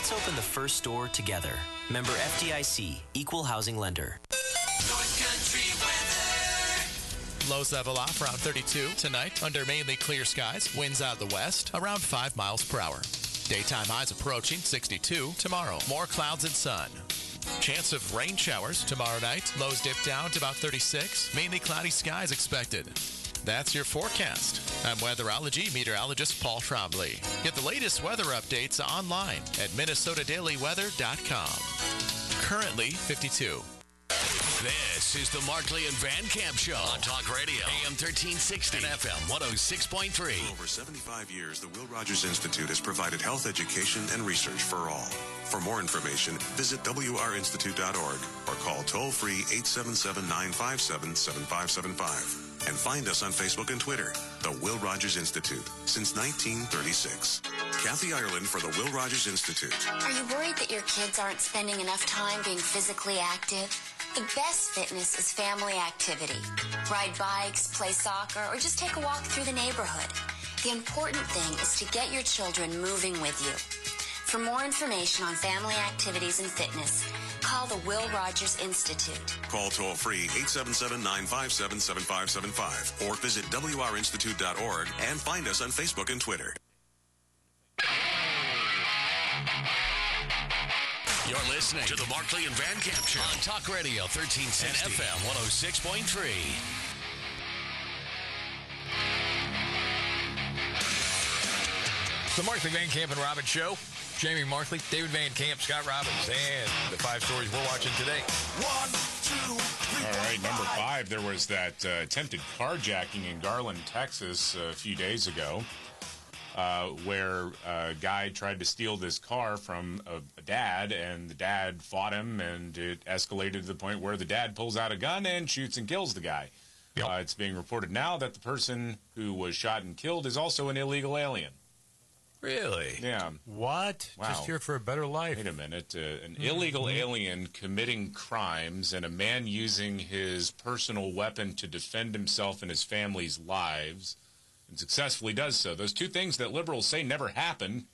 Let's open the first store together. Member FDIC, Equal Housing Lender. North Country weather. Lows level off around 32 tonight under mainly clear skies. Winds out of the west around 5 miles per hour. Daytime highs approaching 62 tomorrow. More clouds and sun. Chance of rain showers tomorrow night. Lows dip down to about 36. Mainly cloudy skies expected. That's your forecast. I'm weatherology meteorologist Paul Trombley. Get the latest weather updates online at minnesotadailywweather.com. Currently 52. This is the Markley and Van Camp Show on Talk Radio, AM 1360 and FM 106.3. For over 75 years, the Will Rogers Institute has provided health education and research for all. For more information, visit wrinstitute.org or call toll-free 877-957-7575. And find us on Facebook and Twitter, the Will Rogers Institute, since 1936. Kathy Ireland for the Will Rogers Institute. Are you worried that your kids aren't spending enough time being physically active? The best fitness is family activity. Ride bikes, play soccer, or just take a walk through the neighborhood. The important thing is to get your children moving with you. For more information on family activities and fitness, call the Will Rogers Institute. Call toll-free 877-957-7575 or visit wrinstitute.org and find us on Facebook and Twitter. You're listening to the Markley and Van Camp Show on Talk Radio 1360 and FM 106.3. The Markley, Van Camp, and Robbins Show. Jamie Markley, David Van Camp, Scott Robbins, and the 5 stories we're watching today. 1, 2, 3. All right, number 5, there was that attempted carjacking in Garland, Texas a few days ago, where a guy tried to steal this car from a dad, and the dad fought him, and it escalated to the point where the dad pulls out a gun and shoots and kills the guy. Yep. It's being reported now that the person who was shot and killed is also an illegal alien. Really? Yeah. What? Wow. Just here for a better life. Wait a minute. An illegal alien committing crimes and a man using his personal weapon to defend himself and his family's lives and successfully does so. Those two things that liberals say never happened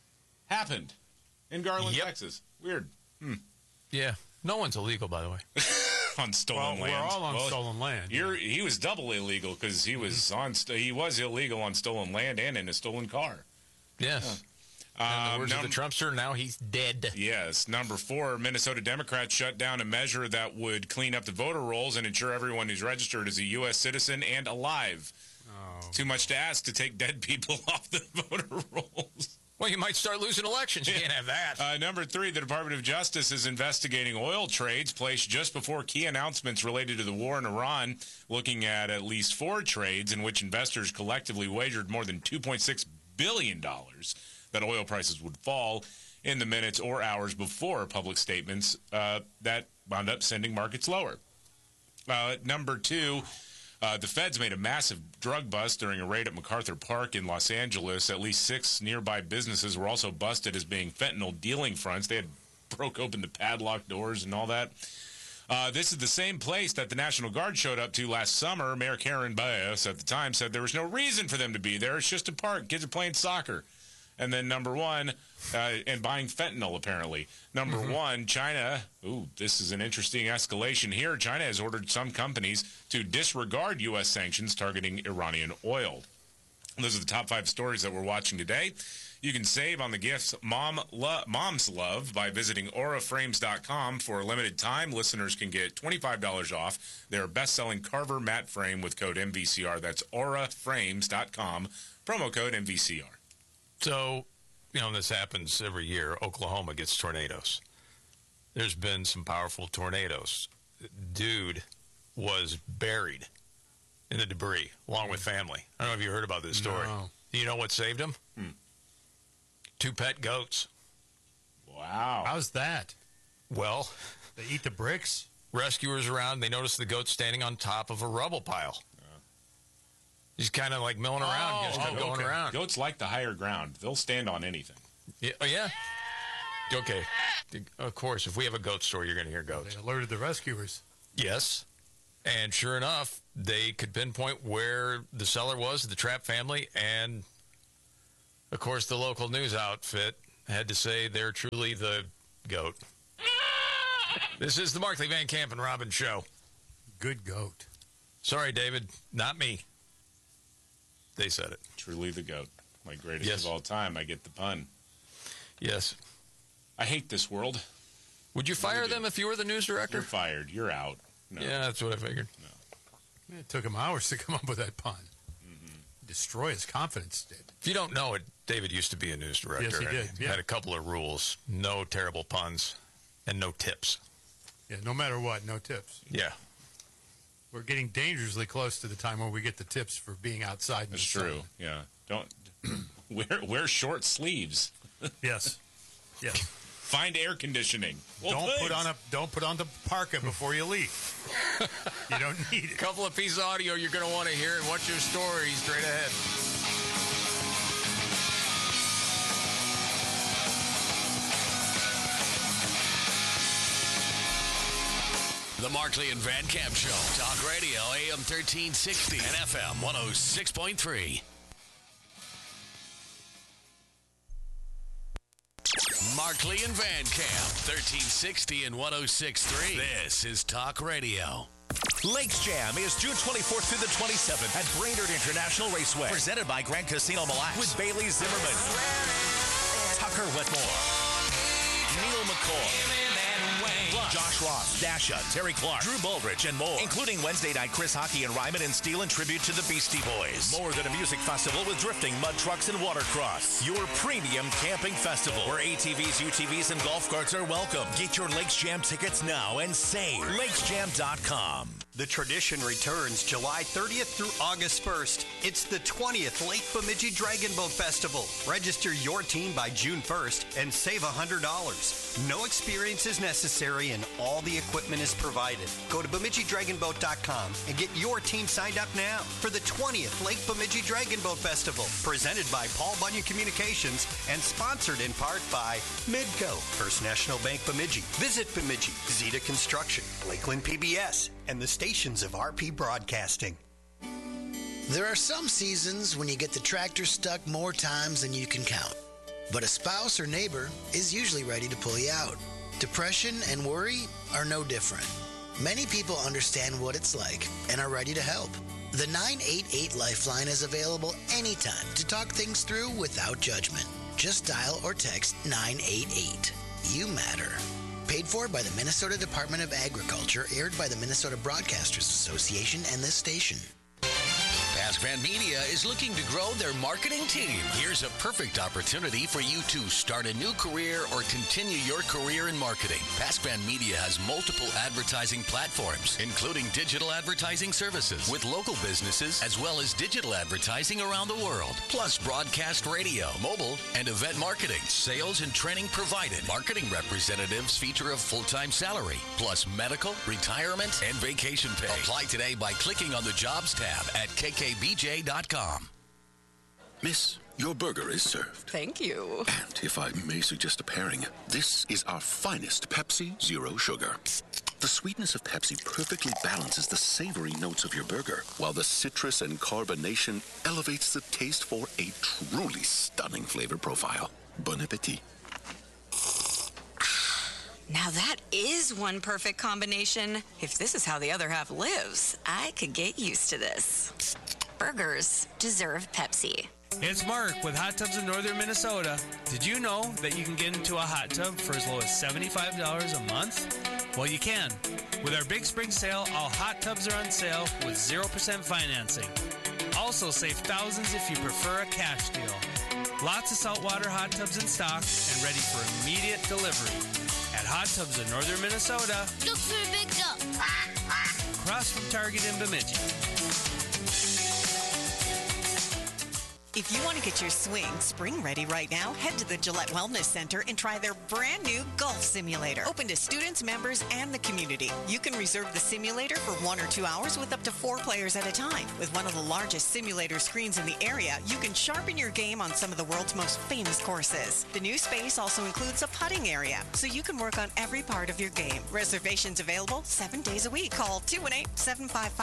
in Garland, Texas. Weird. Yeah. No one's illegal, by the way. On stolen land. We're all on stolen land. He was double illegal because he was he was illegal on stolen land and in a stolen car. Yes. In the words of the Trumpster, now he's dead. Yes. Number 4, Minnesota Democrats shut down a measure that would clean up the voter rolls and ensure everyone who's registered is a U.S. citizen and alive. Oh. Too much to ask to take dead people off the voter rolls. Well, you might start losing elections. You can't have that. Number 3, the Department of Justice is investigating oil trades placed just before key announcements related to the war in Iran, looking at least 4 trades in which investors collectively wagered more than $2.6 billion that oil prices would fall in the minutes or hours before public statements that wound up sending markets lower. Number 2, the feds made a massive drug bust during a raid at MacArthur Park in Los Angeles. At least 6 nearby businesses were also busted as being fentanyl dealing fronts. They had broke open the padlock doors and all that. This is the same place that the National Guard showed up to last summer. Mayor Karen Bass at the time said there was no reason for them to be there. It's just a park. Kids are playing soccer. And then number 1, and buying fentanyl, apparently. Number 1, China. Ooh, this is an interesting escalation here. China has ordered some companies to disregard U.S. sanctions targeting Iranian oil. Those are the top 5 stories that we're watching today. You can save on the gifts moms love by visiting auraframes.com. For a limited time, listeners can get $25 off their best-selling Carver matte frame with code MVCR. That's auraframes.com, promo code MVCR. So, this happens every year. Oklahoma gets tornadoes. There's been some powerful tornadoes. Dude was buried in the debris along with family. I don't know if you heard about this story. No. You know what saved him? 2 pet goats. Wow. How's that? Well, They eat the bricks? Rescuers around, they noticed the goat standing on top of a rubble pile. He's kind of like milling around, just kept going around. Goats like the higher ground. They'll stand on anything. Yeah. Oh, yeah? Okay. Of course, if we have a goat story, you're going to hear goats. They alerted the rescuers. Yes. And sure enough, they could pinpoint where the seller was, the Trapp family, and, of course, the local news outfit I had to say they're truly the GOAT. This is the Markley, Van Camp, and Robbins Show. Good GOAT. Sorry, David. Not me. They said it. Truly the GOAT. My greatest of all time. I get the pun. Yes. I hate this world. Would you fire them if you were the news director? You're fired. You're out. No. Yeah, that's what I figured. No. It took him hours to come up with that pun. Destroy his confidence, did. If you don't know it, David used to be a news director. Yes, he did. He had a couple of rules. No terrible puns and no tips. Yeah, no matter what, no tips. Yeah. We're getting dangerously close to the time where we get the tips for being outside. That's true. Yeah. Don't wear short sleeves. Yes. Yes. Find air conditioning. Well, don't put on the parka before you leave. You don't need it. A couple of pieces of audio you're going to want to hear, and what's your story straight ahead. The Markley and Van Camp Show. Talk Radio, AM 1360 and FM 106.3. Markley and Van Camp, 1360 and 106.3. This is Talk Radio. Lakes Jam is June 24th through the 27th at Brainerd International Raceway. Presented by Grand Casino Mille Lacs with Bailey Zimmerman, Tucker Whitmore, Neil McCoy, Josh Ross, Dasha, Terry Clark, Drew Baldridge, and more, including Wednesday night Chris Hockey and Ryman and Steel in tribute to the Beastie Boys. More than a music festival with drifting, mud trucks, and watercross. Your premium camping festival where ATVs, UTVs, and golf carts are welcome. Get your Lakes Jam tickets now and save. LakesJam.com. The tradition returns July 30th through August 1st. It's the 20th Lake Bemidji Dragon Boat Festival. Register your team by June 1st and save $100. No experience is necessary and all the equipment is provided. Go to BemidjiDragonBoat.com and get your team signed up now for the 20th Lake Bemidji Dragon Boat Festival. Presented by Paul Bunyan Communications and sponsored in part by Midco, First National Bank Bemidji, Visit Bemidji, Zeta Construction, Lakeland PBS, and the stations of RP Broadcasting. There are some seasons when you get the tractor stuck more times than you can count. But a spouse or neighbor is usually ready to pull you out. Depression and worry are no different. Many people understand what it's like and are ready to help. The 988 Lifeline is available anytime to talk things through without judgment. Just dial or text 988. You matter. Paid for by the Minnesota Department of Agriculture, aired by the Minnesota Broadcasters Association and this station. Pascman Media is looking to grow their marketing team. Here's a perfect opportunity for you to start a new career or continue your career in marketing. Pascman Media has multiple advertising platforms, including digital advertising services with local businesses, as well as digital advertising around the world, plus broadcast radio, mobile, and event marketing. Sales and training provided. Marketing representatives feature a full-time salary, plus medical, retirement, and vacation pay. Apply today by clicking on the Jobs tab at kkbj.com. Miss, your burger is served. Thank you. And if I may suggest a pairing, this is our finest Pepsi Zero Sugar. The sweetness of Pepsi perfectly balances the savory notes of your burger, while the citrus and carbonation elevates the taste for a truly stunning flavor profile. Bon appetit. Now that is one perfect combination. If this is how the other half lives, I could get used to this. Burgers deserve Pepsi. It's Mark with Hot Tubs in Northern Minnesota. Did you know that you can get into a hot tub for as low as $75 a month? Well, you can. With our Big Spring Sale, all hot tubs are on sale with 0% financing. Also save thousands if you prefer a cash deal. Lots of saltwater hot tubs in stock and ready for immediate delivery. At Hot Tubs in Northern Minnesota. Look for a big tub. Across from Target in Bemidji. If you want to get your swing spring ready right now, head to the Gillette Wellness Center and try their brand new golf simulator. Open to students, members, and the community. You can reserve the simulator for 1 or 2 hours with up to 4 players at a time. With one of the largest simulator screens in the area, you can sharpen your game on some of the world's most famous courses. The new space also includes a putting area, so you can work on every part of your game. Reservations available 7 days a week. Call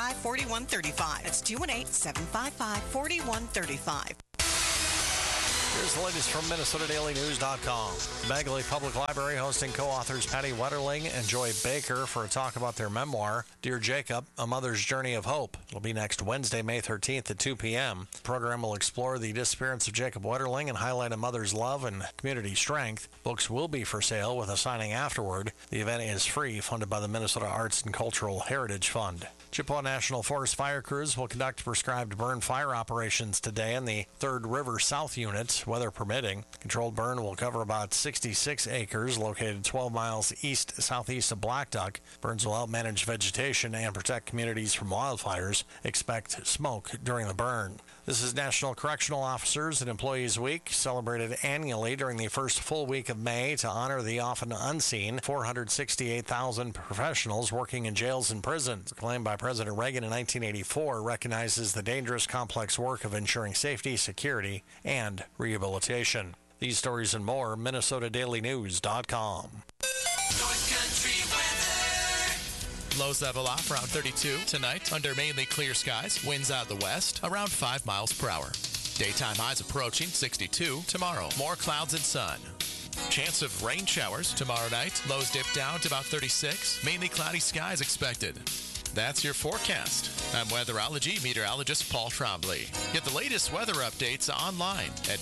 218-755-4135. That's 218-755-4135. Here's the latest from MinnesotaDailyNews.com. Bagley Public Library hosting co-authors Patty Wetterling and Joy Baker for a talk about their memoir, Dear Jacob, A Mother's Journey of Hope. It'll be next Wednesday, May 13th at 2 p.m. The program will explore the disappearance of Jacob Wetterling and highlight a mother's love and community strength. Books will be for sale with a signing afterward. The event is free, funded by the Minnesota Arts and Cultural Heritage Fund. Chippewa National Forest fire crews will conduct prescribed burn fire operations today in the 3rd River South Unit, weather permitting. Controlled burn will cover about 66 acres located 12 miles southeast of Black Duck. Burns will help manage vegetation and protect communities from wildfires. Expect smoke during the burn. This is National Correctional Officers and Employees Week, celebrated annually during the first full week of May to honor the often unseen 468,000 professionals working in jails and prisons. Claimed by President Reagan in 1984, recognizes the dangerous, complex work of ensuring safety, security, and rehabilitation. These stories and more, MinnesotaDailyNews.com. North Country weather. Lows level off around 32 tonight under mainly clear skies. Winds out of the west around 5 miles per hour. Daytime highs approaching 62 tomorrow. More clouds and sun. Chance of rain showers tomorrow night. Lows dip down to about 36. Mainly cloudy skies expected. That's your forecast. I'm weatherology meteorologist Paul Trombley. Get the latest weather updates online at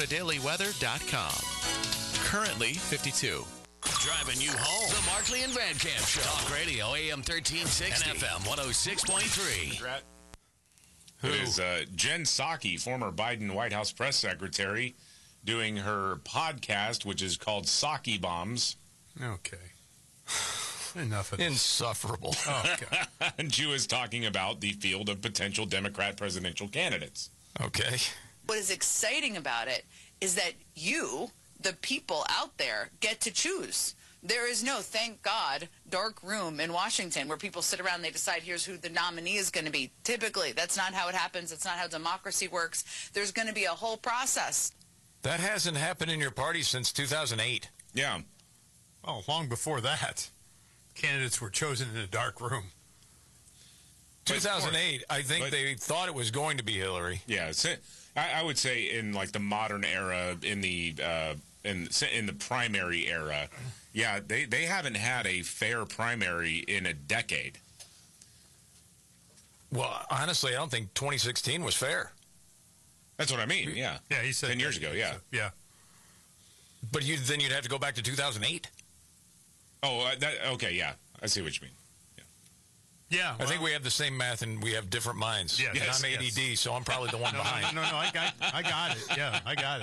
MinnesotaDailyWeather.com. Currently 52. Driving you home. The Markley and Van Camp Show. Talk Radio, AM 1360. And FM 106.3. Who is Jen Psaki, former Biden White House press secretary, doing her podcast, which is called Psaki Bombs. Okay. Enough of this. Insufferable. Oh, okay. And she was talking about the field of potential Democrat presidential candidates. Okay. What is exciting about it is that you, the people out there, get to choose. There is no, thank God, dark room in Washington where people sit around and they decide here's who the nominee is going to be. Typically, that's not how it happens. It's not how democracy works. There's going to be a whole process. That hasn't happened in your party since 2008. Yeah. Oh, long before that. Candidates were chosen in a dark room. 2008, I think they thought it was going to be Hillary. Yeah, I would say in like the modern era, in the primary era, yeah, they haven't had a fair primary in a decade. Well, honestly, I don't think 2016 was fair. That's what I mean. Yeah, yeah, he said 10 years ago. Yeah, yeah. But then you'd have to go back to 2008. Oh, okay, yeah. I see what you mean. Yeah. I think we have the same math and we have different minds. Yes. And I'm ADD, so I'm probably the one behind. No, I got it. Yeah, I got it.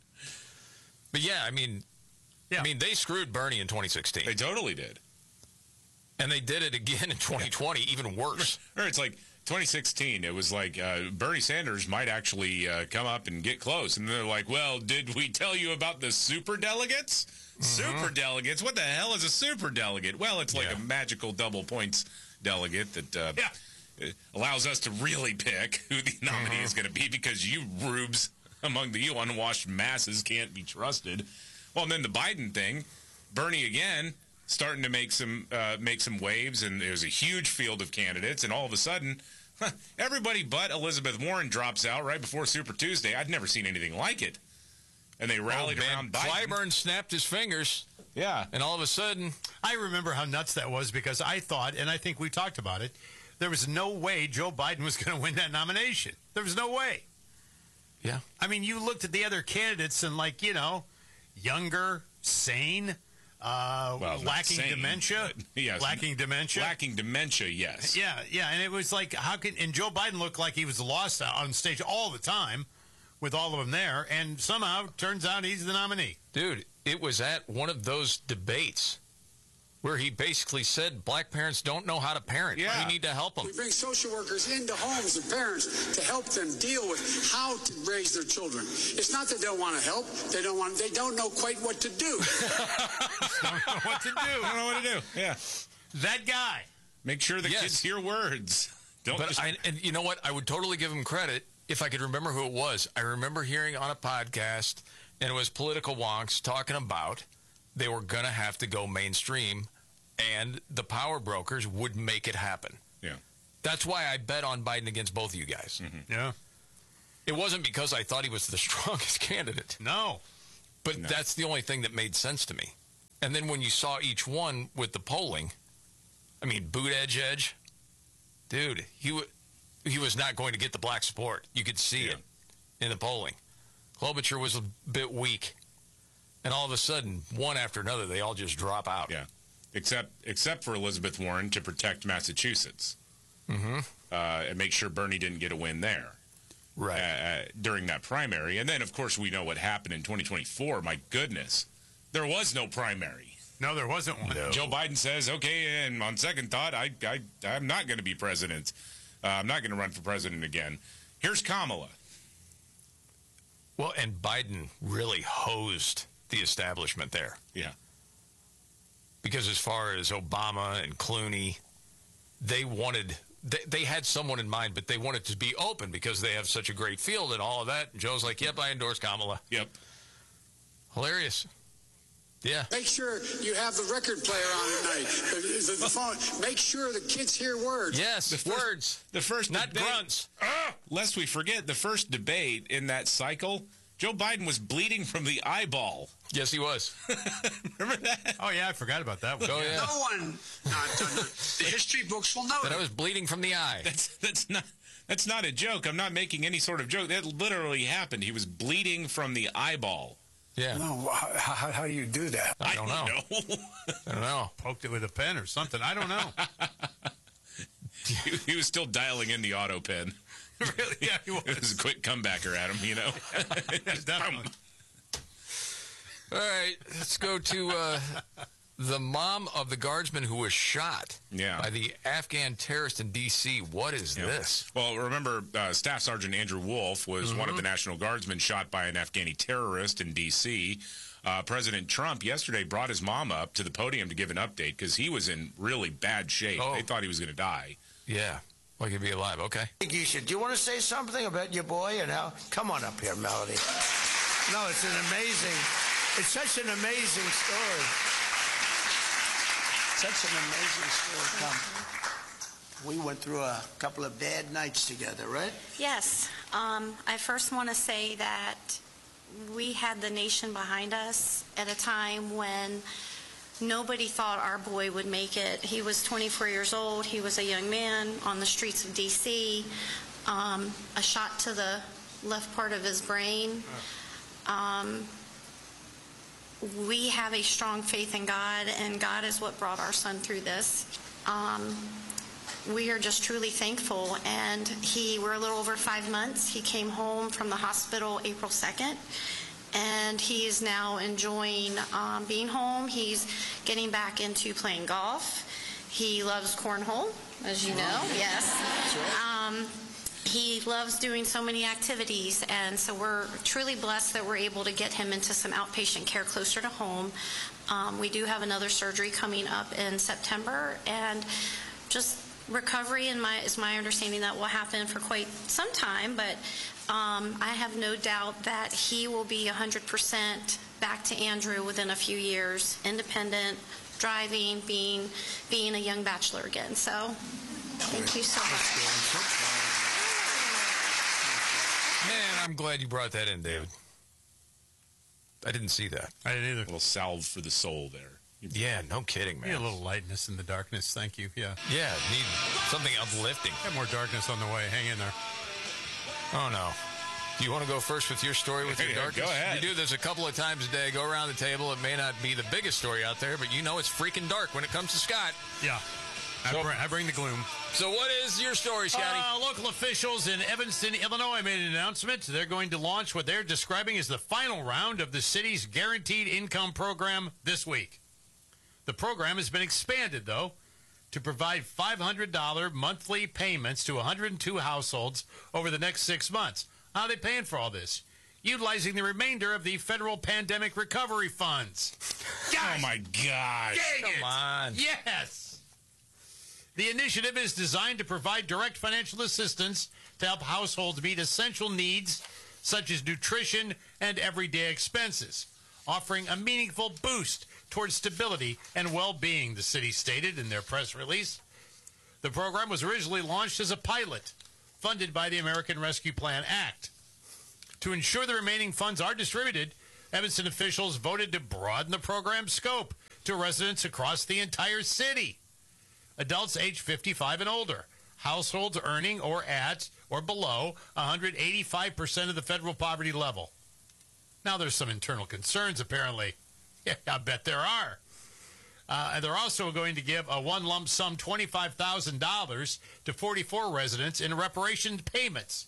But yeah, I mean, they screwed Bernie in 2016. They totally did. And they did it again in 2020, even worse. Or it's like 2016, it was like Bernie Sanders might actually come up and get close. And they're like, well, did we tell you about the super delegates? Super delegates? What the hell is a super delegate? Well, it's like a magical double points delegate that allows us to really pick who the nominee is going to be because you rubes among the unwashed masses can't be trusted. Well, and then the Biden thing, Bernie again starting to make some waves, and there's a huge field of candidates, and all of a sudden, everybody but Elizabeth Warren drops out right before Super Tuesday. I'd never seen anything like it. And they rallied around Biden. Clyburn snapped his fingers. Yeah. And all of a sudden... I remember how nuts that was because I thought, and I think we talked about it, there was no way Joe Biden was going to win that nomination. There was no way. Yeah. I mean, you looked at the other candidates and, like, younger, sane, lacking dementia. Yes. Lacking dementia. Lacking dementia, yes. Yeah. And it was like, and Joe Biden looked like he was lost on stage all the time with all of them there, and somehow turns out he's the nominee. Dude, it was at one of those debates where he basically said black parents don't know how to parent. Yeah. We need to help them. We bring social workers into homes of parents to help them deal with how to raise their children. It's not that they don't want to help. They don't know quite what to do. Don't know what to do. I don't know what to do. Yeah. That guy. Make sure the kids hear words. And you know what? I would totally give him credit if I could remember who it was. I remember hearing on a podcast, and it was political wonks talking about they were going to have to go mainstream, and the power brokers would make it happen. Yeah. That's why I bet on Biden against both of you guys. Mm-hmm. Yeah. It wasn't because I thought he was the strongest candidate. No. But that's the only thing that made sense to me. And then when you saw each one with the polling, I mean, Buttigieg, dude, he was not going to get the black support. You could see it in the polling. Klobuchar was a bit weak. And all of a sudden, one after another, they all just drop out. Yeah, except for Elizabeth Warren to protect Massachusetts. Mm-hmm. And make sure Bernie didn't get a win there. Right. During that primary. And then, of course, we know what happened in 2024. My goodness. There was no primary. No, there wasn't one. No. Joe Biden says, okay, and on second thought, I'm not going to be president. I'm not going to run for president again. Here's Kamala. Well, and Biden really hosed the establishment there. Yeah. Because as far as Obama and Clooney, they had someone in mind, but they wanted to be open because they have such a great field and all of that. And Joe's like, yep, I endorse Kamala. Yep. Hilarious. Yeah. Make sure you have the record player on at night. The phone. Make sure the kids hear words. Yes, words. The first not debate, grunts. Lest we forget, the first debate in that cycle, Joe Biden was bleeding from the eyeball. Yes, he was. Remember that? Oh, yeah, I forgot about that one. Oh, yeah. No one, the history books will know that. I was bleeding from the eye. That's not a joke. I'm not making any sort of joke. That literally happened. He was bleeding from the eyeball. Yeah. No, how do you do that? I don't know. I don't know. Poked it with a pen or something. I don't know. He was still dialing in the auto pen. Really? Yeah, he was. It was a quick comebacker at him, you know. Definitely. All right, let's go to the mom of the guardsman who was shot by the Afghan terrorist in D.C. What is this? Well, remember, Staff Sergeant Andrew Wolf was one of the National Guardsmen shot by an Afghani terrorist in D.C. President Trump yesterday brought his mom up to the podium to give an update because he was in really bad shape. They thought he was going to die. Yeah. Like he'd be alive. Okay. Do you want to say something about your boy and how? Come on up here, Melody. No, it's such an amazing story. Such an amazing story. Come. We went through a couple of bad nights together, right? Yes. I first want to say that we had the nation behind us at a time when nobody thought our boy would make it. He was 24 years old. He was a young man on the streets of D.C. A shot to the left part of his brain. We have a strong faith in God, and God is what brought our son through this. We are just truly thankful, and we're a little over 5 months. He came home from the hospital April 2nd. And he is now enjoying being home. He's getting back into playing golf. He loves cornhole, as you know. Yes. He loves doing so many activities, and so we're truly blessed that we're able to get him into some outpatient care closer to home. We do have another surgery coming up in September, and just recovery is my understanding that will happen for quite some time, but I have no doubt that he will be 100% back to Andrew within a few years, independent, driving, being a young bachelor again. So thank you so much. Man, I'm glad you brought that in, David. I didn't see that. I didn't either. A little salve for the soul there. Yeah, no kidding, man. Need a little lightness in the darkness. Thank you. Yeah. Yeah, need something uplifting. Got more darkness on the way. Hang in there. Oh, no. Do you want to go first with your story with your darkness? Go ahead. You do this a couple of times a day. Go around the table. It may not be the biggest story out there, but you know it's freaking dark when it comes to Scott. Yeah. I bring the gloom. So what is your story, Scotty? Local officials in Evanston, Illinois made an announcement. They're going to launch what they're describing as the final round of the city's Guaranteed Income Program this week. The program has been expanded, though, to provide $500 monthly payments to 102 households over the next 6 months. How are they paying for all this? Utilizing the remainder of the federal pandemic recovery funds. Oh, my God. Come on. Yes. The initiative is designed to provide direct financial assistance to help households meet essential needs such as nutrition and everyday expenses, offering a meaningful boost towards stability and well-being, the city stated in their press release. The program was originally launched as a pilot funded by the American Rescue Plan Act. To ensure the remaining funds are distributed, Evanston officials voted to broaden the program's scope to residents across the entire city. Adults age 55 and older, households earning or at or below 185% of the federal poverty level. Now, there's some internal concerns, apparently. Yeah, I bet there are. And they're also going to give a one lump sum $25,000 to 44 residents in reparation payments.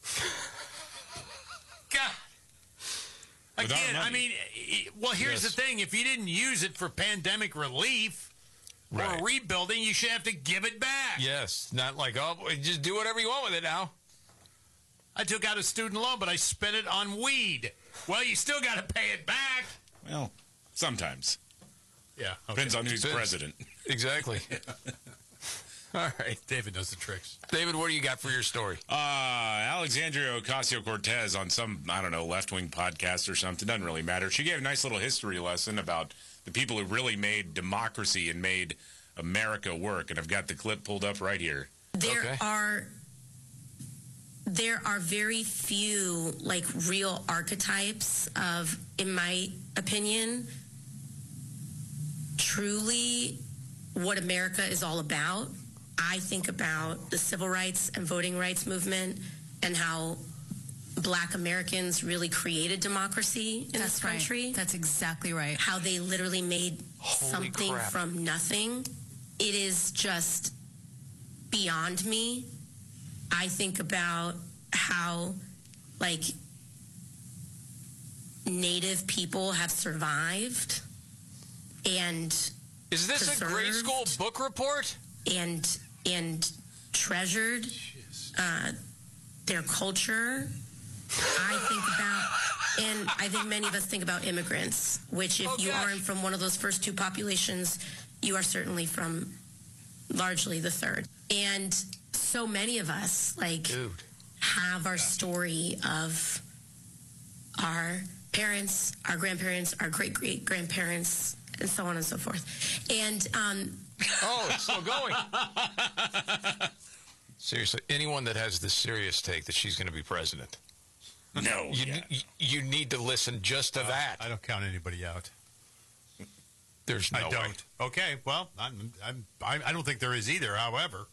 God. Again, I mean, well, here's the thing. If you didn't use it for pandemic relief or rebuilding, you should have to give it back. Yes. Not like, oh, just do whatever you want with it now. I took out a student loan, but I spent it on weed. Well, you still got to pay it back. Well, sometimes. Yeah. Okay. Depends on who's president. Exactly. All right. David knows the tricks. David, what do you got for your story? Alexandria Ocasio-Cortez on some, I don't know, left-wing podcast or something. Doesn't really matter. She gave a nice little history lesson about the people who really made democracy and made America work. And I've got the clip pulled up right here. There are very few, like, real archetypes of, in my opinion, truly what America is all about. I think about the civil rights and voting rights movement and how Black Americans really created democracy in this country. That's exactly right. How they literally made something from nothing. It is just beyond me. I think about how, like, Native people have survived and is this a grade school book report? And treasured their culture. I think about, and I think many of us think about immigrants, which if you aren't from one of those first two populations, you are certainly from largely the third. And so many of us, like, have our story of our parents, our grandparents, our great-great-grandparents, and so on and so forth. And oh, it's still going. Seriously, anyone that has the serious take that she's going to be president, no, you need to listen just to that. I don't count anybody out. There's no I don't. way. Okay, well, I don't think there is either. However,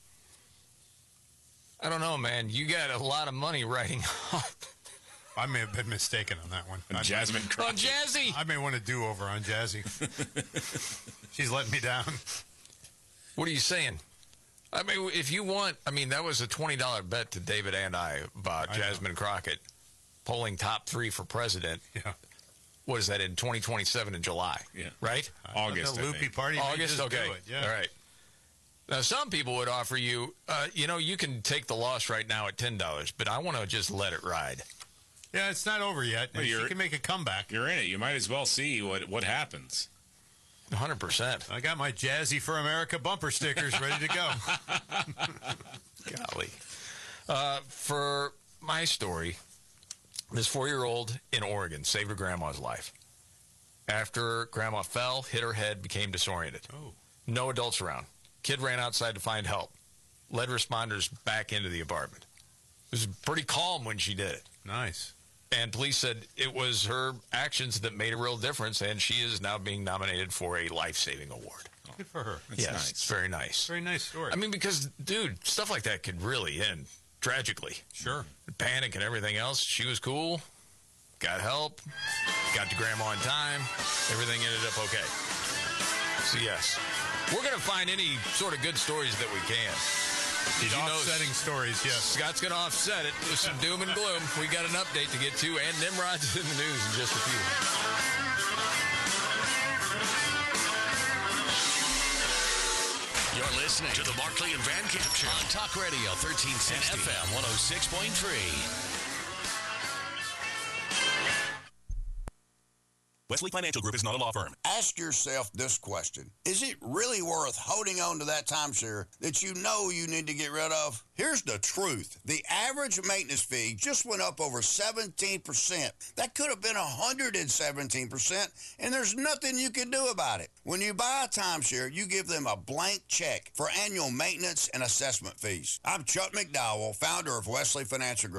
I don't know, man. You got a lot of money writing off. I may have been mistaken on that one. On Jasmine Crockett. On Jazzy. I may want a do-over on Jazzy. She's letting me down. What are you saying? I mean, if you want, I mean, that was a $20 bet to David and I about Jasmine Crockett polling top 3 for president. Yeah. What is that, in 2027 in July? Yeah. Right? August, the loopy party. August? Okay. Do it. Yeah. All right. Now, some people would offer you, you can take the loss right now at $10, but I want to just let it ride. Yeah, it's not over yet. Well, she can make a comeback. You're in it. You might as well see what happens. 100%. I got my Jazzy for America bumper stickers ready to go. Golly. For my story, this 4-year-old in Oregon saved her grandma's life. After grandma fell, hit her head, became disoriented. Oh. No adults around. Kid ran outside to find help. Led responders back into the apartment. It was pretty calm when she did it. Nice. And police said it was her actions that made a real difference, and she is now being nominated for a life-saving award. Good for her. That's nice. It's very nice. Very nice story. I mean, because, dude, stuff like that could really end tragically. Sure. Panic and everything else. She was cool. Got help. Got to grandma in time. Everything ended up okay. So, yes. We're going to find any sort of good stories that we can. These offsetting stories, yes. Scott's going to offset it with some doom and gloom. We got an update to get to, and Nimrod's in the news in just a few minutes. You're listening to the Barkley and Van Camp Show on Talk Radio 1360 and FM 106.3. Wesley Financial Group is not a law firm. Ask yourself this question. Is it really worth holding on to that timeshare that you know you need to get rid of? Here's the truth. The average maintenance fee just went up over 17%. That could have been 117%, and there's nothing you can do about it. When you buy a timeshare, you give them a blank check for annual maintenance and assessment fees. I'm Chuck McDowell, founder of Wesley Financial Group.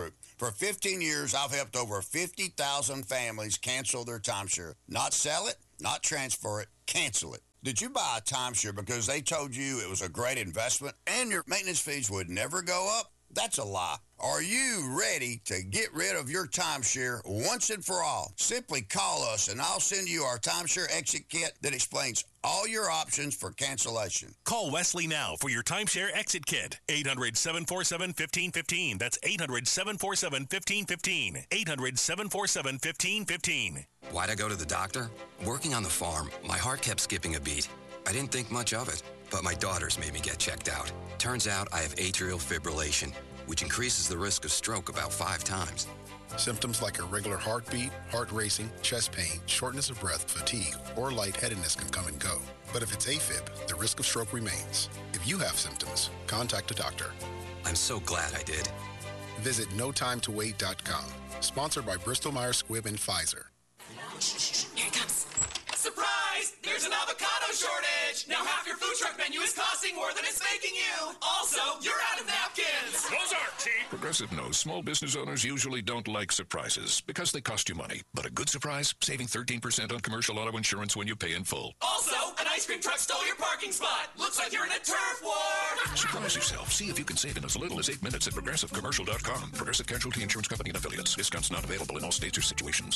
For 15 years, I've helped over 50,000 families cancel their timeshare. Not sell it, not transfer it, cancel it. Did you buy a timeshare because they told you it was a great investment and your maintenance fees would never go up? That's a lie. Are you ready to get rid of your timeshare once and for all? Simply call us and I'll send you our timeshare exit kit that explains all your options for cancellation. Call Wesley now for your timeshare exit kit. 800-747-1515. That's 800-747-1515. 800-747-1515. Why'd I go to the doctor? Working on the farm, my heart kept skipping a beat. I didn't think much of it, but my daughters made me get checked out. Turns out I have atrial fibrillation, which increases the risk of stroke about 5 times. Symptoms like irregular heartbeat, heart racing, chest pain, shortness of breath, fatigue, or lightheadedness can come and go. But if it's AFib, the risk of stroke remains. If you have symptoms, contact a doctor. I'm so glad I did. Visit notimetowait.com. Sponsored by Bristol-Myers Squibb and Pfizer. Here it comes. Surprise! There's an avocado shortage! Now half your food truck menu is costing more than it's making you! Also, you're out of napkins! Those aren't cheap! Progressive knows small business owners usually don't like surprises because they cost you money. But a good surprise, saving 13% on commercial auto insurance when you pay in full. Also, an ice cream truck stole your parking spot! Looks like you're in a turf war! Surprise yourself. See if you can save in as little as 8 minutes at ProgressiveCommercial.com. Progressive Casualty Insurance Company and Affiliates. Discounts not available in all states or situations.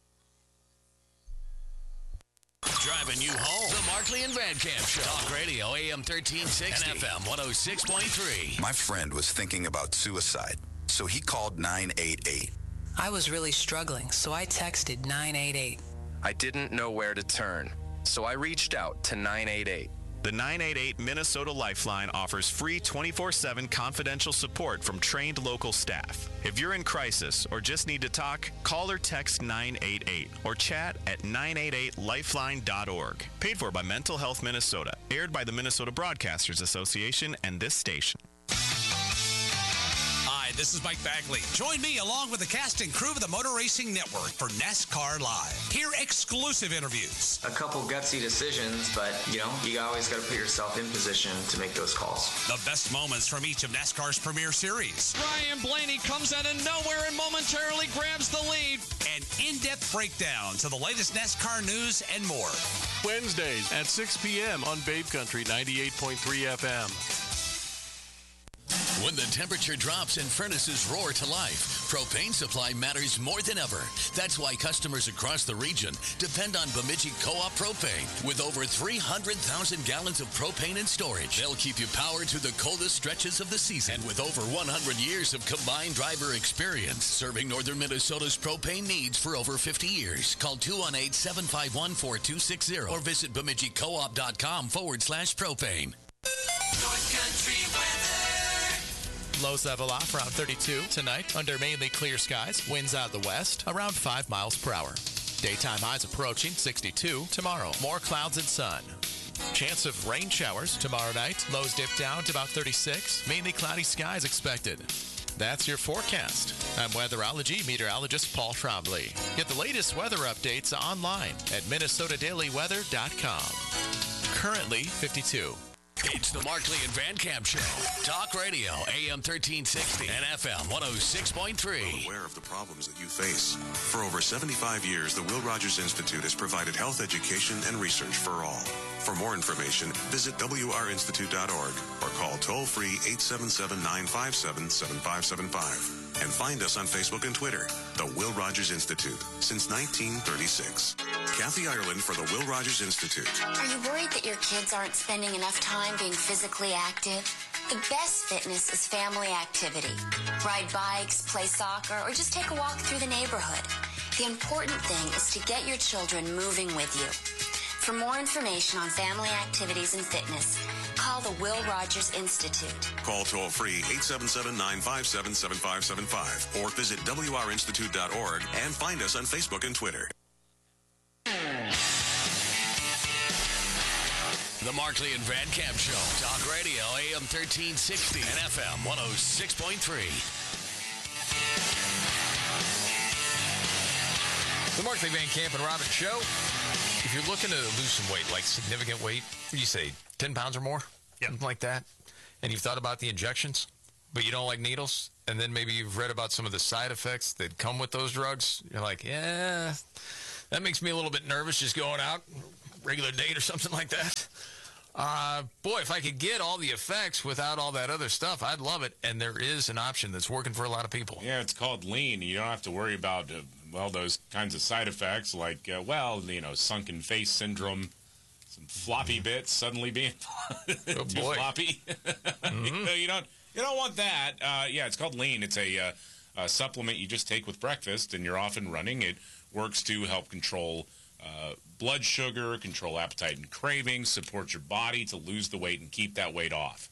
Driving you home. The Markley and Van Camp Show. Talk Radio, AM 1360 and FM 106.3. My friend was thinking about suicide, so he called 988. I was really struggling, so I texted 988. I didn't know where to turn, so I reached out to 988. The 988 Minnesota Lifeline offers free 24/7 confidential support from trained local staff. If you're in crisis or just need to talk, call or text 988 or chat at 988lifeline.org. Paid for by Mental Health Minnesota. Aired by the Minnesota Broadcasters Association and this station. Hi, this is Mike Bagley. Join me along with the cast and crew of the Motor Racing Network for NASCAR Live. Hear exclusive interviews. A couple gutsy decisions, but, you always got to put yourself in position to make those calls. The best moments from each of NASCAR's premier series. Ryan Blaney comes out of nowhere and momentarily grabs the lead. An in-depth breakdown to the latest NASCAR news and more. Wednesdays at 6 p.m. on Babe Country 98.3 FM. When the temperature drops and furnaces roar to life, propane supply matters more than ever. That's why customers across the region depend on Bemidji Co-op Propane. With over 300,000 gallons of propane in storage, they'll keep you powered through the coldest stretches of the season. And with over 100 years of combined driver experience, serving northern Minnesota's propane needs for over 50 years. Call 218-751-4260 or visit BemidjiCoop.com/propane. North Country weather. Lows level off around 32 tonight under mainly clear skies. Winds out of the west around 5 miles per hour. Daytime highs approaching 62 tomorrow. More clouds and sun. Chance of rain showers tomorrow night. Lows dip down to about 36. Mainly cloudy skies expected. That's your forecast. I'm weatherology meteorologist Paul Trombley. Get the latest weather updates online at MinnesotaDailyWeather.com. Currently 52. It's the Markley and Van Camp Show. Talk Radio, AM 1360 and FM 106.3. Aware of the problems that you face. For over 75 years, the Will Rogers Institute has provided health education and research for all. For more information, visit wrinstitute.org or call toll-free 877-957-7575. And find us on Facebook and Twitter, the Will Rogers Institute, since 1936. Kathy Ireland for the Will Rogers Institute. Are you worried that your kids aren't spending enough time being physically active? The best fitness is family activity. Ride bikes, play soccer, or just take a walk through the neighborhood. The important thing is to get your children moving with you. For more information on family activities and fitness, call the Will Rogers Institute. Call toll-free 877-957-7575 or visit wrinstitute.org and find us on Facebook and Twitter. The Markley and Van Camp Show. Talk Radio, AM 1360 and FM 106.3. The Markley, Van Camp, and Robbins Show. If you're looking to lose some weight, like significant weight, you say 10 pounds or more, something like that, and you've thought about the injections, but you don't like needles, and then maybe you've read about some of the side effects that come with those drugs, you're like, yeah, that makes me a little bit nervous just going out, regular date or something like that. Boy, if I could get all the effects without all that other stuff, I'd love it. And there is an option that's working for a lot of people. Yeah, it's called Lean. You don't have to worry about, those kinds of side effects like, sunken face syndrome, some floppy bits suddenly being too floppy. Mm-hmm. You don't want that. It's called Lean. It's a supplement you just take with breakfast, and you're off and running. It works to help control blood sugar, control appetite and cravings, support your body to lose the weight and keep that weight off.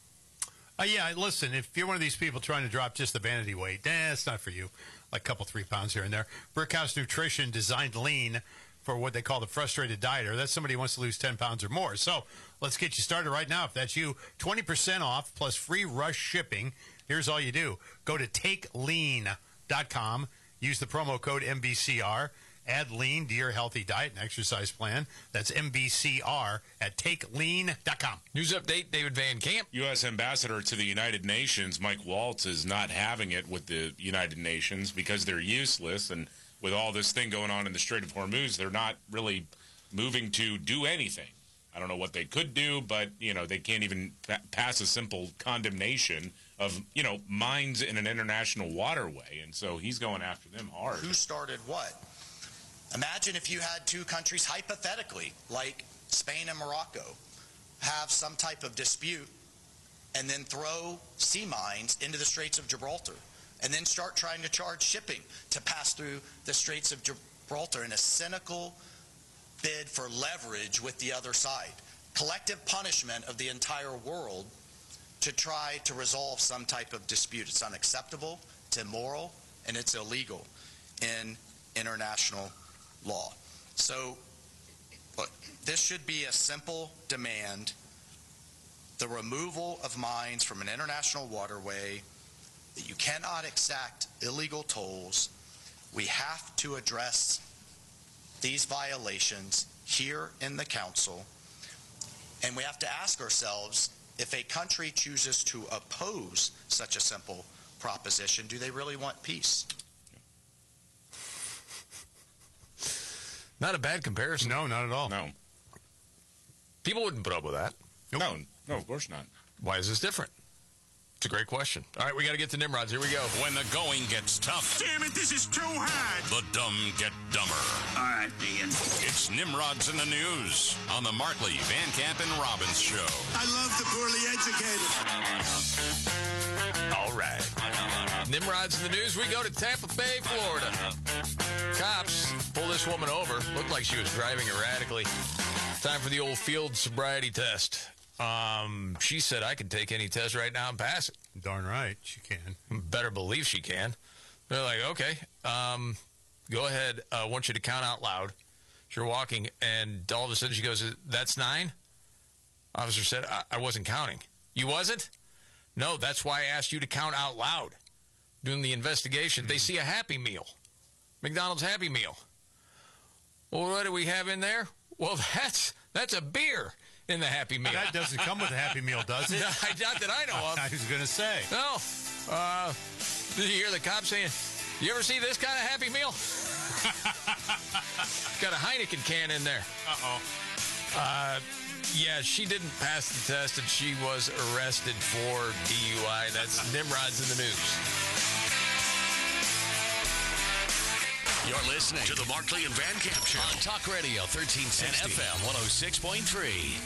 Listen, if you're one of these people trying to drop just the vanity weight, it's not for you. Like a couple, 3 pounds here and there. Brickhouse Nutrition designed Lean for what they call the frustrated dieter. That's somebody who wants to lose 10 pounds or more. So let's get you started right now. If that's you, 20% off plus free rush shipping. Here's all you do. Go to takelean.com. Use the promo code MBCR. Add Lean to your healthy diet and exercise plan. That's MBCR at takelean.com. News update, David Van Camp. U.S. Ambassador to the United Nations, Mike Waltz, is not having it with the United Nations because they're useless. And with all this thing going on in the Strait of Hormuz, they're not really moving to do anything. I don't know what they could do, but, they can't even pass a simple condemnation of, mines in an international waterway. And so he's going after them hard. Who started what? Imagine if you had two countries, hypothetically, like Spain and Morocco, have some type of dispute and then throw sea mines into the Straits of Gibraltar and then start trying to charge shipping to pass through the Straits of Gibraltar in a cynical bid for leverage with the other side. Collective punishment of the entire world to try to resolve some type of dispute. It's unacceptable, it's immoral, and it's illegal in international law. So, look, this should be a simple demand. The removal of mines from an international waterway, that you cannot exact illegal tolls. We have to address these violations here in the Council. And we have to ask ourselves, if a country chooses to oppose such a simple proposition, do they really want peace? Not a bad comparison. No, not at all. No. People wouldn't put up with that. Nope. No, of course not. Why is this different? It's a great question. All right, we got to get to Nimrods. Here we go. When the going gets tough. Damn it, this is too hard. The dumb get dumber. All right, Ian. It's Nimrods in the News on the Markley, Van Camp, and Robbins Show. I love the poorly educated. All right. Nimrods in the News. We go to Tampa Bay, Florida. Cops pull this woman over. Looked like she was driving erratically. Time for the old field sobriety test. She said, I can take any test right now and pass it. Darn right, she can. Better believe she can. They're like, okay, go ahead. I want you to count out loud. You're walking, and all of a sudden she goes, that's 9? Officer said, I wasn't counting. You wasn't? No, that's why I asked you to count out loud. Doing the investigation, they see a Happy Meal. McDonald's Happy Meal. Well, what do we have in there? Well, that's a beer in the Happy Meal. That doesn't come with a Happy Meal, does it? Not that I know of. I was going to say. No. Did you hear the cop saying, you ever see this kind of Happy Meal? Got a Heineken can in there. Uh-oh. Yeah, she didn't pass the test, and she was arrested for DUI. That's Nimrods in the News. You're listening to the Markley and Van Camp Show on Talk Radio 1360 and FM 106.3.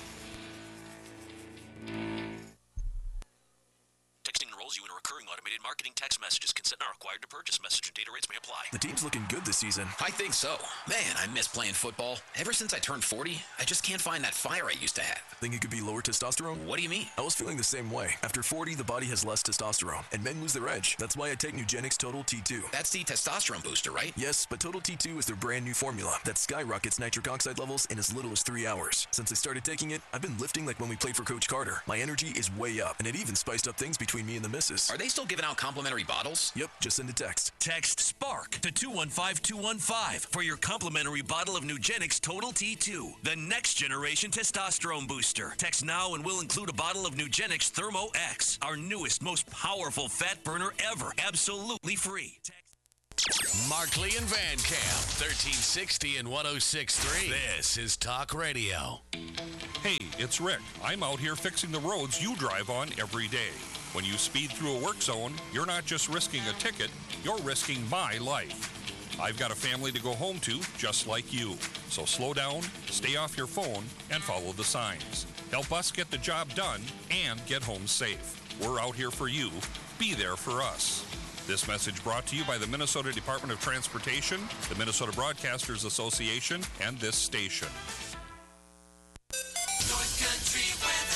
Texting enrolls you in a recurring automated marketing text messages. Consent not required to purchase. Message and data rates may apply. The team's looking good this season. I think so. Man, I miss playing football. Ever since I turned 40, I just can't find that fire I used to have. Think it could be lower testosterone? What do you mean? I was feeling the same way. After 40, the body has less testosterone, and men lose their edge. That's why I take Nugenix Total T2. That's the testosterone booster, right? Yes, but Total T2 is their brand new formula that skyrockets nitric oxide levels in as little as 3 hours. Since I started taking it, I've been lifting like when we played for Coach Carter. My energy is way up, and it even spiced up things between me and the missus. Are they still giving out now complimentary bottles? Yep, just send a text. Text SPARK to 215215 for your complimentary bottle of Nugenix Total T2, the next generation testosterone booster. Text now and we'll include a bottle of Nugenix Thermo X, our newest, most powerful fat burner ever, absolutely free. Markley and Van Camp, 1360 and 106.3. This is Talk Radio. Hey, it's Rick. I'm out here fixing the roads you drive on every day. When you speed through a work zone, you're not just risking a ticket, you're risking my life. I've got a family to go home to, just like you. So slow down, stay off your phone, and follow the signs. Help us get the job done and get home safe. We're out here for you. Be there for us. This message brought to you by the Minnesota Department of Transportation, the Minnesota Broadcasters Association, and this station. North Country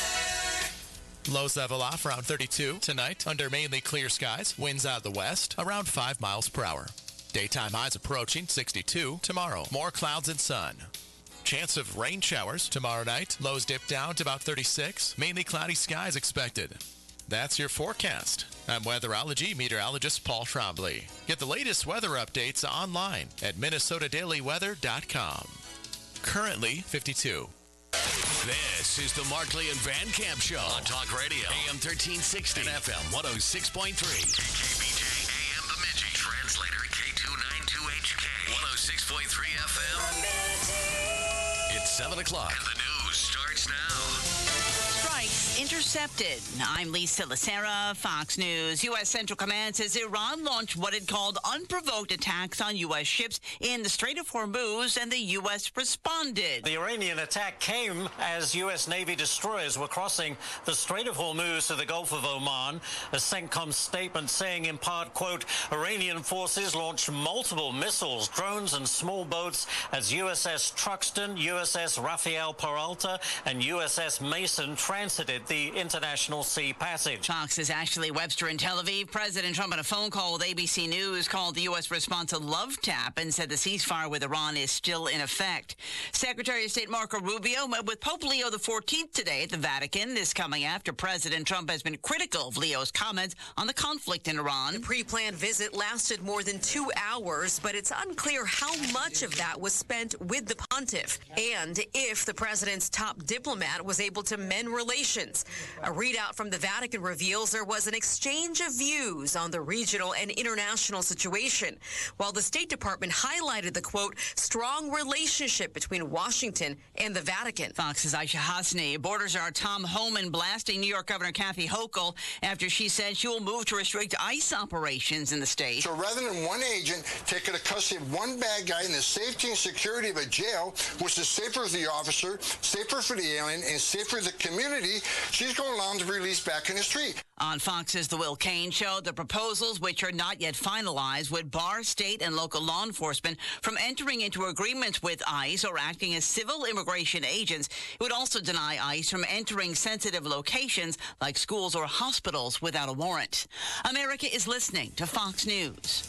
weather. Lows level off around 32 tonight under mainly clear skies. Winds out of the west around 5 miles per hour. Daytime highs approaching 62 tomorrow. More clouds and sun. Chance of rain showers tomorrow night. Lows dip down to about 36. Mainly cloudy skies expected. That's your forecast. I'm weatherology meteorologist Paul Trombley. Get the latest weather updates online at minnesotadailyweather.com. Currently 52. This is the Markley and Van Camp Show on Talk Radio, AM 1360 and FM 106.3. KKBJ, AM Bemidji, translator K292HK, 106.3 FM. It's 7 o'clock. And the news starts now. Strikes intercepted. I'm Lisa Lacera, Fox News. U.S. Central Command says Iran launched what it called unprovoked attacks on U.S. ships in the Strait of Hormuz, and the U.S. responded. The Iranian attack came as U.S. Navy destroyers were crossing the Strait of Hormuz to the Gulf of Oman. A CENTCOM statement saying, in part, quote, Iranian forces launched multiple missiles, drones, and small boats as USS Truxtun, USS Rafael Peralta, and USS Mason transited the international sea passage. Fox's Ashley Webster in Tel Aviv. President Trump, on a phone call with ABC News, called the U.S. response a love tap and said the ceasefire with Iran is still in effect. Secretary of State Marco Rubio met with Pope Leo XIV today at the Vatican. This coming after President Trump has been critical of Leo's comments on the conflict in Iran. The pre-planned visit lasted more than 2 hours, but it's unclear how much of that was spent with the pontiff and if the president's top diplomat was able to mend relations. A readout from the Vatican reveals there was an exchange of views on the regional and international situation, while the State Department highlighted the, quote, strong relationship between Washington and the Vatican. Fox's Aisha Hasni. Border Czar Tom Homan blasting New York Governor Kathy Hochul after she said she will move to restrict ICE operations in the state. So rather than one agent taking custody of one bad guy in the safety and security of a jail, which is safer for the officer, safer for the alien, and safer for the community, she's going to allow him to be released back in the street. On Fox's The Will Cain Show, the proposals, which are not yet finalized, would bar state and local law enforcement from entering into agreements with ICE or acting as civil immigration agents. It would also deny ICE from entering sensitive locations like schools or hospitals without a warrant. America is listening to Fox News.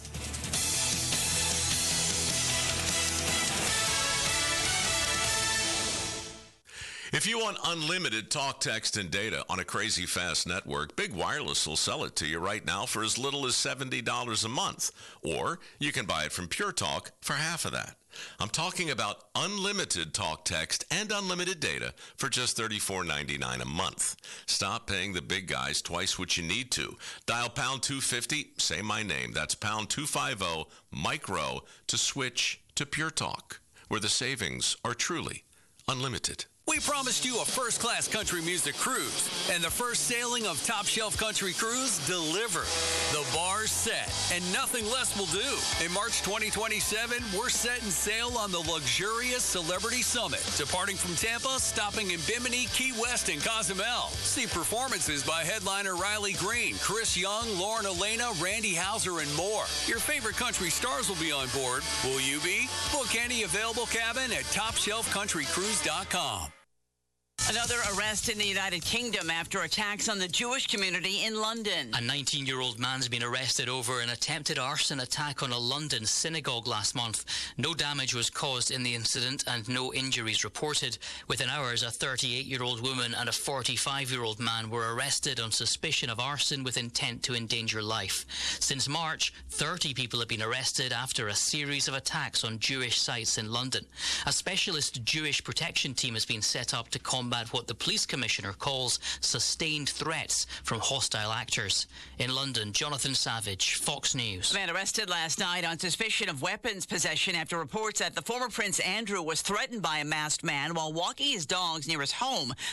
If you want unlimited talk, text, and data on a crazy fast network, Big Wireless will sell it to you right now for as little as $70 a month. Or you can buy it from Pure Talk for half of that. I'm talking about unlimited talk, text, and unlimited data for just $34.99 a month. Stop paying the big guys twice what you need to. Dial pound 250, say my name. That's pound 250 micro to switch to Pure Talk, where the savings are truly unlimited. We promised you a first-class country music cruise, and the first sailing of Top Shelf Country Cruise delivered. The bar's set, and nothing less will do. In March 2027, we're setting sail on the luxurious Celebrity Summit, departing from Tampa, stopping in Bimini, Key West, and Cozumel. See performances by headliner Riley Green, Chris Young, Lauren Elena, Randy Houser, and more. Your favorite country stars will be on board. Will you be? Book any available cabin at TopShelfCountryCruise.com. Another arrest in the United Kingdom after attacks on the Jewish community in London. A 19-year-old man's been arrested over an attempted arson attack on a London synagogue last month. No damage was caused in the incident and no injuries reported. Within hours, a 38-year-old woman and a 45-year-old man were arrested on suspicion of arson with intent to endanger life. Since March, 30 people have been arrested after a series of attacks on Jewish sites in London. A specialist Jewish protection team has been set up to combat what the police commissioner calls sustained threats from hostile actors. In London, Jonathan Savage, Fox News. A man arrested last night on suspicion of weapons possession after reports that the former Prince Andrew was threatened by a masked man while walking his dogs near his home.